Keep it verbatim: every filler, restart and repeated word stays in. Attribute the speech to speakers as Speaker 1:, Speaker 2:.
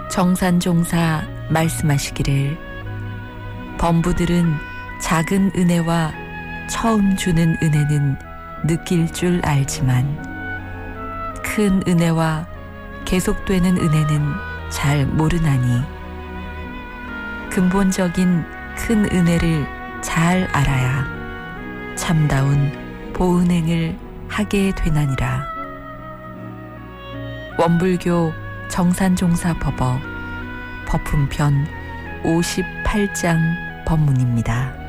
Speaker 1: 정산종사 말씀하시기를 범부들은 작은 은혜와 처음 주는 은혜는 느낄 줄 알지만 큰 은혜와 계속되는 은혜는 잘 모르나니 근본적인 큰 은혜를 잘 알아야 참다운 보은행을 하게 되나니라. 원불교 정산종사법어 법품편 오십팔 장 법문입니다.